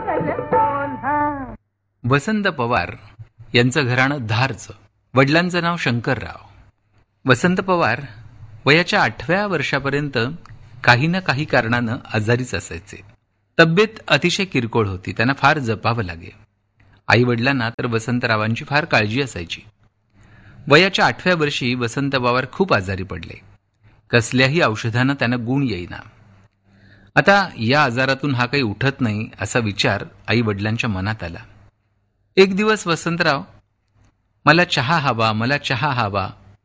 वसंत पवार यांचं घराणं धारचं. वडिलांचं नाव शंकरराव. वसंत पवार वयाच्या 8व्या वर्षापर्यंत काही ना काही कारणानं आजारीच असायचे. तब्येत अतिशय किरकोळ होती. त्यांना फार जपावं लागे. आई वडिलांना तर वसंतरावांची फार काळजी असायची. वयाच्या 8व्या वर्षी वसंत पवार खूप आजारी पडले. कसल्याही औषधानं त्यांना गुण येईना. आता या आजारातून हा काही उठत नाही असा विचार आई वडिलांच्या मनात आला. एक दिवस वसंतराव मला चहा हवा, मला चहा हवा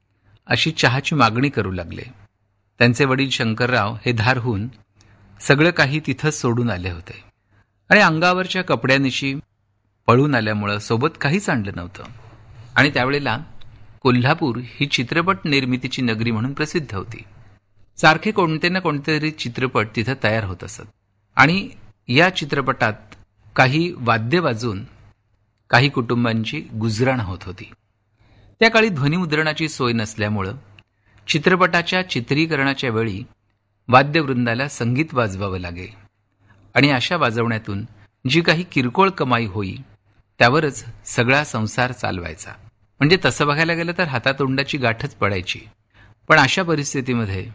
अशी चहाची मागणी करू लागले. त्यांचे वडील शंकरराव हे धारहून सगळं काही तिथंच सोडून आले होते आणि अंगावरच्या कपड्यानिशी पळून आल्यामुळं सोबत काहीच आणलं नव्हतं. आणि त्यावेळेला कोल्हापूर ही चित्रपट निर्मितीची नगरी म्हणून प्रसिद्ध होती. सारखे कोणते ना कोणते तरी चित्रपट तिथं तयार होत असत आणि या चित्रपटात काही वाद्य वाजून काही कुटुंबांची गुजराण होत होती. त्या काळी ध्वनिमुद्रणाची सोय नसल्यामुळं चित्रपटाच्या चित्रीकरणाच्या वेळी वाद्यवृंदाला संगीत वाजवावं लागे आणि अशा वाजवण्यातून जी काही किरकोळ कमाई होई त्यावरच सगळा संसार चालवायचा. म्हणजे तसं बघायला गेलं तर हातातोंडाची गाठच पडायची. पण अशा परिस्थितीमध्ये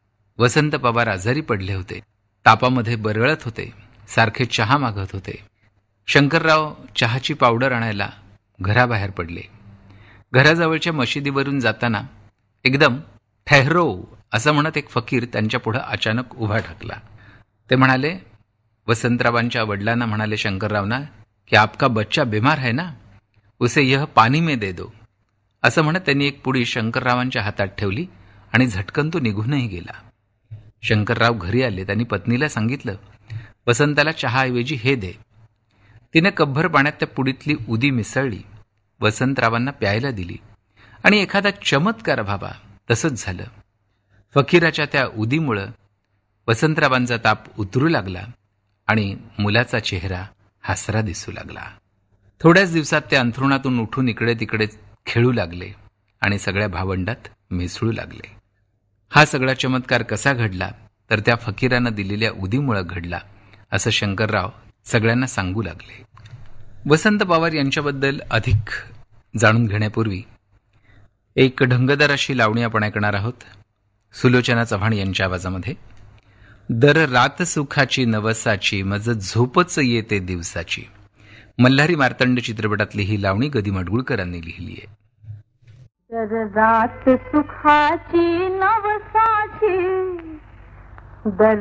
वसंत पवार आजारी पडले होते. तापामध्ये बरळत होते. सारखे चहा मागत होते. शंकरराव चहाची पावडर आणायला घराबाहेर पडले. घराजवळच्या मशिदीवरून जाताना एकदम ठहरो असं म्हणत एक फकीर त्यांच्या पुढं अचानक उभा ठाकला. ते म्हणाले, वसंतरावांच्या वडिलांना म्हणाले शंकररावना की आपका बच्चा बीमार है ना, उसे यह पानी में दे दो. असं म्हणत त्यांनी एक पुडी शंकररावांच्या हातात ठेवली आणि झटकन तो निघूनही गेला. शंकरराव घरी आले. त्यांनी पत्नीला सांगितलं, वसंताला चहाऐवजी हे दे. तिने कपभर पाण्यात त्या पुडीतली उदी मिसळली, वसंतरावांना प्यायला दिली आणि एखादा चमत्कार व्हावा तसंच झालं. फकीराच्या त्या उदीमुळं वसंतरावांचा ताप उतरू लागला आणि मुलाचा चेहरा हसरा दिसू लागला. थोड्याच दिवसात ते अंथरुणातून उठून इकडे तिकडे खेळू लागले आणि सगळ्या भावंडात मिसळू लागले. हा सगळा चमत्कार कसा घडला तर त्या फकीरानं दिलेल्या उदीमुळं घडला असं शंकरराव सगळ्यांना सांगू लागले. वसंत पवार यांच्याबद्दल अधिक जाणून घेण्यापूर्वी एक ढंगदार अशी लावणी आपण ऐकणार आहोत सुलोचना चव्हाण यांच्या आवाजामध्ये. दर रात सुखाची नवसाची मज झोपच येते दिवसाची. मल्हारी मार्तंड चित्रपटातली ही लावणी गदी माडगुळकरांनी लिहिली आहे. दर रात सुखाची नवसाची दर